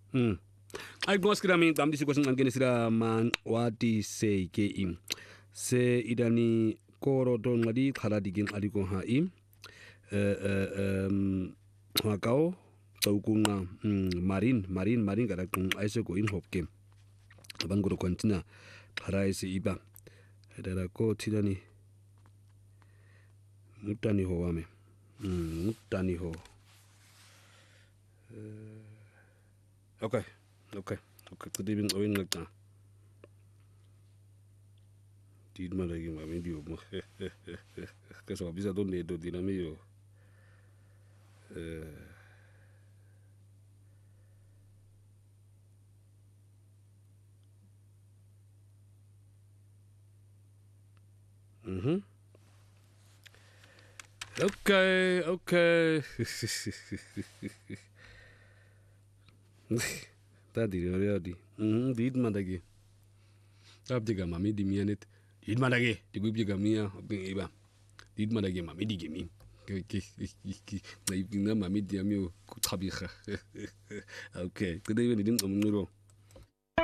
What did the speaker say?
Ay kung skira min tam disi ko sang angin sira man wati say ke im se idani koro don ngadi khala digin ali ko ha im hakao tau kunga marin kada kung aise ko in hop kem banguro kontina khala ise iba dara ko tidani mutani ho wame mutani ho okay kudibin oin ngata tidma lagi mami dio mo keso bisa donde do dinamio Okay. Tadi ready. Did madagi. Abdiga mami di mianet. Did madagi. Di gubiga mia. Abding iba. Did madagi mami di gimi. Na ibina mami di amio kutabiha. Okay. Today we didn't